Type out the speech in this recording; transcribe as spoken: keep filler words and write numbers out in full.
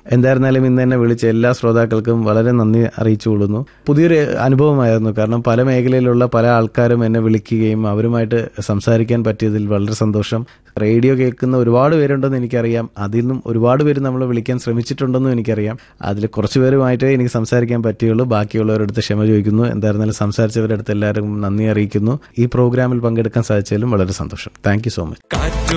എന്തായിരുന്നാലും ഇന്ന് തന്നെ വിളിച്ച എല്ലാ ശ്രോതാക്കൾക്കും വളരെ നന്ദി അറിയിച്ചുകൊള്ളുന്നു. പുതിയൊരു അനുഭവമായിരുന്നു. കാരണം പല മേഖലയിലുള്ള പല ആൾക്കാരും എന്നെ വിളിക്കുകയും അവരുമായിട്ട് സംസാരിക്കാൻ പറ്റിയതിൽ വളരെ സന്തോഷം. റേഡിയോ കേൾക്കുന്ന ഒരുപാട് പേരുണ്ടെന്ന് എനിക്കറിയാം. അതിൽ നിന്നും ഒരുപാട് പേര് നമ്മൾ വിളിക്കാൻ ശ്രമിച്ചിട്ടുണ്ടെന്നും എനിക്കറിയാം. അതിൽ കുറച്ച് പേരുമായിട്ടേ എനിക്ക് സംസാരിക്കാൻ പറ്റുകയുള്ളൂ. ബാക്കിയുള്ളവരുടെ അടുത്ത് ക്ഷമ ചോദിക്കുന്നു. എന്തായിരുന്നാലും സംസാരിച്ചവരുടെ അടുത്ത് എല്ലാവരും നന്ദി അറിയിക്കുന്നു. ഈ പ്രോഗ്രാമിൽ പങ്കെടുക്കാൻ സാധിച്ചതിലും വളരെ സന്തോഷം. Thank you so much.